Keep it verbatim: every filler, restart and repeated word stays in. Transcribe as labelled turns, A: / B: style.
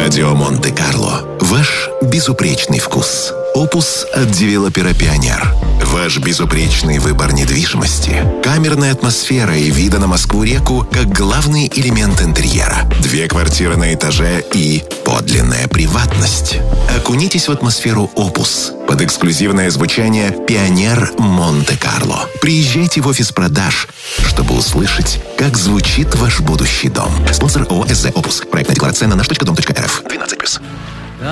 A: Радио Монте-Карло. Ваш безупречный вкус. Опус от девелопера «Пионер». Ваш безупречный выбор недвижимости. Камерная атмосфера и вида на Москву-реку как главный элемент интерьера. Две квартиры на этаже и подлинная приватность. Окунитесь в атмосферу «Опус» под эксклюзивное звучание «Пионер Монте-Карло». Приезжайте в офис продаж, чтобы услышать, как звучит ваш будущий дом. Спонсор ООО «СЗ Опус». Проектная декларация на наш точка дом точка эр эф. двенадцать плюс.